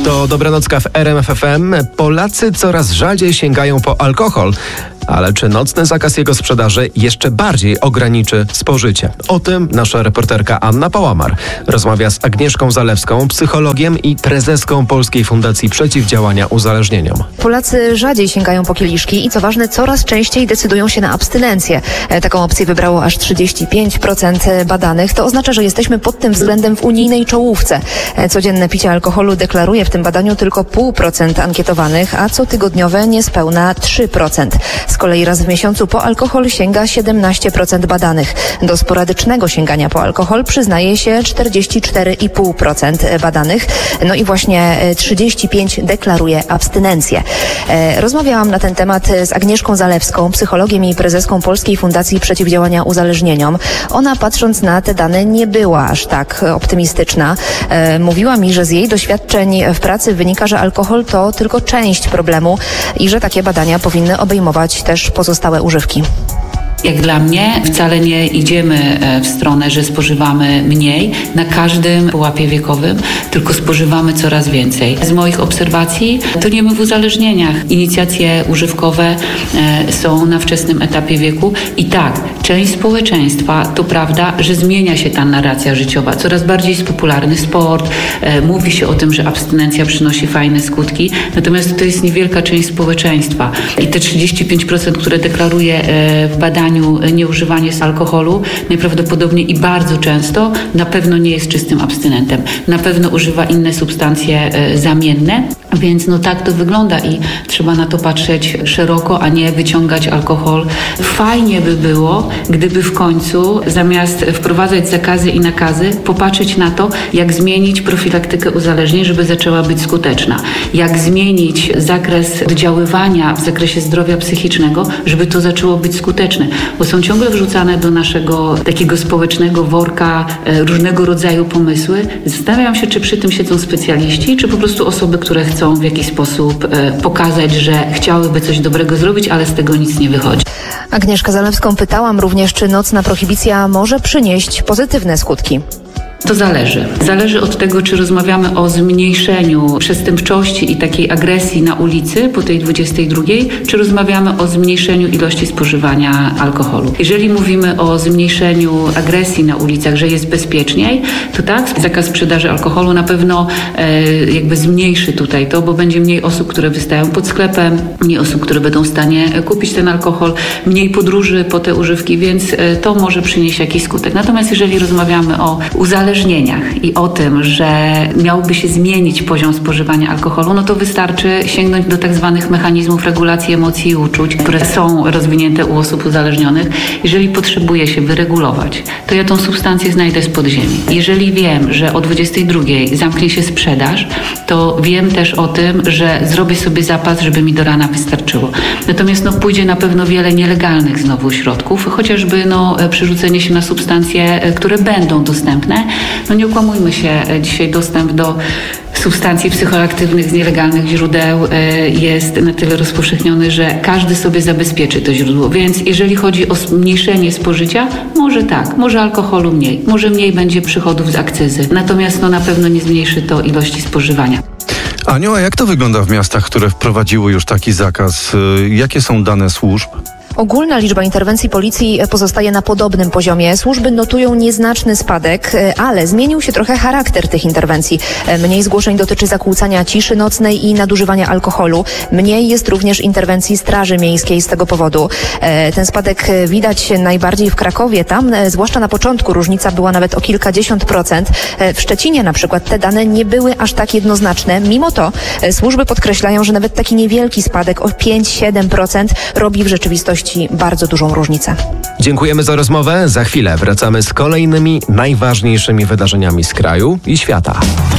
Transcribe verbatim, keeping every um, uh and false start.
To Dobranocka w R M F F M. Polacy coraz rzadziej sięgają po alkohol. Ale czy nocny zakaz jego sprzedaży jeszcze bardziej ograniczy spożycie? O tym nasza reporterka Anna Pałamar rozmawia z Agnieszką Zalewską, psychologiem i prezeską Polskiej Fundacji Przeciwdziałania Uzależnieniom. Polacy rzadziej sięgają po kieliszki i co ważne, coraz częściej decydują się na abstynencję. Taką opcję wybrało aż trzydzieści pięć procent badanych. To oznacza, że jesteśmy pod tym względem w unijnej czołówce. Codzienne picie alkoholu deklaruje w tym badaniu tylko zero przecinek pięć procent ankietowanych, a cotygodniowe niespełna trzy procent. Z kolei raz w miesiącu po alkohol sięga siedemnaście procent badanych. Do sporadycznego sięgania po alkohol przyznaje się czterdzieści cztery i pół procent badanych. No i właśnie trzydzieści pięć procent deklaruje abstynencję. Rozmawiałam na ten temat z Agnieszką Zalewską, psychologiem i prezeską Polskiej Fundacji Przeciwdziałania Uzależnieniom. Ona, patrząc na te dane, nie była aż tak optymistyczna. Mówiła mi, że z jej doświadczeń w pracy wynika, że alkohol to tylko część problemu i że takie badania powinny obejmować też pozostałe używki. Jak dla mnie wcale nie idziemy w stronę, że spożywamy mniej na każdym pułapie wiekowym, tylko spożywamy coraz więcej. Z moich obserwacji toniemy w uzależnieniach. Inicjacje używkowe są na wczesnym etapie wieku i tak, część społeczeństwa, to prawda, że zmienia się ta narracja życiowa. Coraz bardziej jest popularny sport, mówi się o tym, że abstynencja przynosi fajne skutki, natomiast to jest niewielka część społeczeństwa. I te trzydzieści pięć procent, które deklaruje w badaniu nieużywanie alkoholu, najprawdopodobniej i bardzo często na pewno nie jest czystym abstynentem. Na pewno używa inne substancje e, zamienne, więc no tak to wygląda i trzeba na to patrzeć szeroko, a nie wyciągać alkohol. Fajnie by było, gdyby w końcu zamiast wprowadzać zakazy i nakazy, popatrzeć na to, jak zmienić profilaktykę uzależnień, żeby zaczęła być skuteczna. Jak zmienić zakres oddziaływania w zakresie zdrowia psychicznego, żeby to zaczęło być skuteczne. Bo są ciągle wrzucane do naszego takiego społecznego worka e, różnego rodzaju pomysły. Zastanawiam się, czy przy tym siedzą specjaliści, czy po prostu osoby, które chcą w jakiś sposób e, pokazać, że chciałyby coś dobrego zrobić, ale z tego nic nie wychodzi. Agnieszkę Zalewską pytałam również, czy nocna prohibicja może przynieść pozytywne skutki. To zależy. Zależy od tego, czy rozmawiamy o zmniejszeniu przestępczości i takiej agresji na ulicy po tej dwudziestej drugiej, czy rozmawiamy o zmniejszeniu ilości spożywania alkoholu. Jeżeli mówimy o zmniejszeniu agresji na ulicach, że jest bezpieczniej, to tak, zakaz sprzedaży alkoholu na pewno e, jakby zmniejszy tutaj to, bo będzie mniej osób, które wystają pod sklepem, mniej osób, które będą w stanie kupić ten alkohol, mniej podróży po te używki, więc e, to może przynieść jakiś skutek. Natomiast jeżeli rozmawiamy o uzależnieniach, i o tym, że miałby się zmienić poziom spożywania alkoholu, no to wystarczy sięgnąć do tak zwanych mechanizmów regulacji emocji i uczuć, które są rozwinięte u osób uzależnionych. Jeżeli potrzebuję się wyregulować, to ja tą substancję znajdę z podziemi. Jeżeli wiem, że o dwudziestej drugiej zamknie się sprzedaż, to wiem też o tym, że zrobię sobie zapas, żeby mi do rana wystarczyło. Natomiast no, pójdzie na pewno wiele nielegalnych znowu środków, chociażby no, przerzucenie się na substancje, które będą dostępne. No nie okłamujmy się, dzisiaj dostęp do substancji psychoaktywnych z nielegalnych źródeł jest na tyle rozpowszechniony, że każdy sobie zabezpieczy to źródło. Więc jeżeli chodzi o zmniejszenie spożycia, może tak, może alkoholu mniej, może mniej będzie przychodów z akcyzy. Natomiast no na pewno nie zmniejszy to ilości spożywania. Aniu, a jak to wygląda w miastach, które wprowadziły już taki zakaz? Jakie są dane służb? Ogólna liczba interwencji policji pozostaje na podobnym poziomie. Służby notują nieznaczny spadek, ale zmienił się trochę charakter tych interwencji. Mniej zgłoszeń dotyczy zakłócania ciszy nocnej i nadużywania alkoholu. Mniej jest również interwencji Straży Miejskiej z tego powodu. Ten spadek widać najbardziej w Krakowie. Tam, zwłaszcza na początku, różnica była nawet o kilkadziesiąt procent. W Szczecinie na przykład te dane nie były aż tak jednoznaczne. Mimo to służby podkreślają, że nawet taki niewielki spadek o pięć do siedmiu procent robi w rzeczywistości bardzo dużą różnicę. Dziękujemy za rozmowę. Za chwilę wracamy z kolejnymi najważniejszymi wydarzeniami z kraju i świata.